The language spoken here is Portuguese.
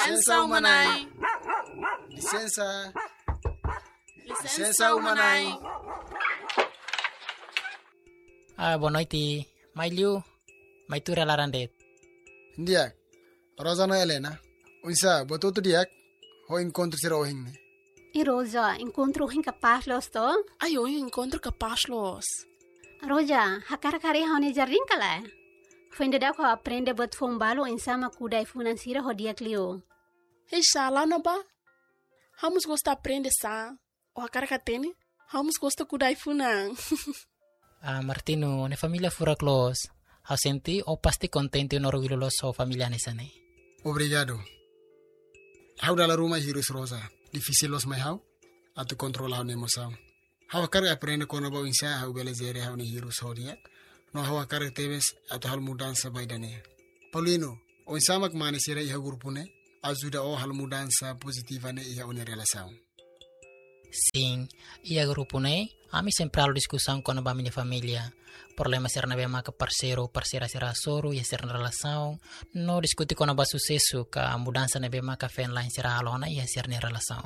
Licença umanai. Licença. Licença umanai. Boa noite. Mailiu. Maitura larandet. Ndiak. Rosana Helena. Unsa, botou tu diak. Ho encontro sira ohingne. E Rosa, encontro incapaz los to? Ai, eu encontro capaz los. Rosa, hakar-kari haune jarring kala. Fende da ko aprende bot fombalo insama kudai financiera ho dia clio. Hei, lá na ba. Vamos gostar aprender sa. O a cara tene. Vamos gostar kudai funan. Martino, ne família fura close. Hau senti o pasti contente no orgulho so família nesane. Obrigado. Hau dalla Roma hirus Rosa. Difícil los mai hau. Atu controla ne emoção. Hau kar aprende kono ba insa hau belezere hau ne hirus hodia. No hau kar teves atu hal mudança baidane. Paulino, o insamak mane sira iha grupo ne. Ajuda o hal mudança positiva ne iha une relação. Sim, e a grupo ne, ami sempre há discussão com a minha família. Problema ser na bema que parceiro, parceira será soro e ser na relação. No discute com a sucesso que a mudança na bema que fez lá será alona e ser na relação.